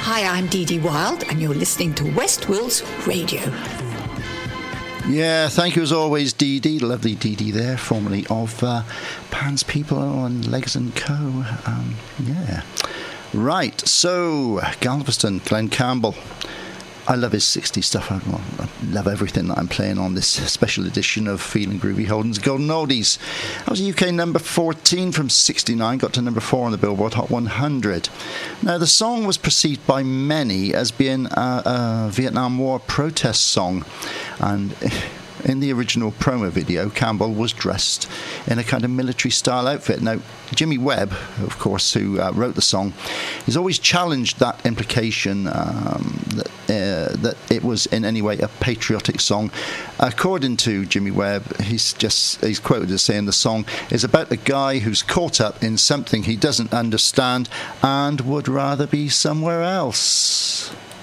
Hi, I'm Dee Dee Wild, and you're listening to West Wills Radio. Yeah, thank you as always, Dee Dee, lovely Dee Dee there, formerly of Pan's People and Legs and Co. Yeah. Right, so Galveston, Glenn Campbell. I love his 60s stuff. I love everything that I'm playing on this special edition of Feeling Groovy Holden's Golden Oldies. That was a UK number 14 from 69, got to number 4 on the Billboard Hot 100. Now, the song was perceived by many as being a Vietnam War protest song, and in the original promo video, Campbell was dressed in a kind of military-style outfit. Now, Jimmy Webb, of course, who wrote the song, has always challenged that implication that it was in any way a patriotic song. According to Jimmy Webb, he's quoted as saying the song is about a guy who's caught up in something he doesn't understand and would rather be somewhere else.